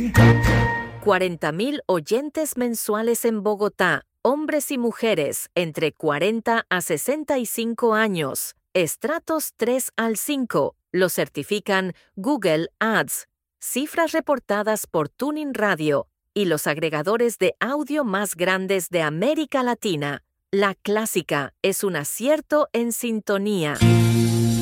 40,000 oyentes mensuales en Bogotá, hombres y mujeres entre 40 a 65 años, estratos 3 al 5, lo certifican Google Ads, cifras reportadas por Tuning Radio y los agregadores de audio más grandes de América Latina. La Clásica es un acierto en sintonía.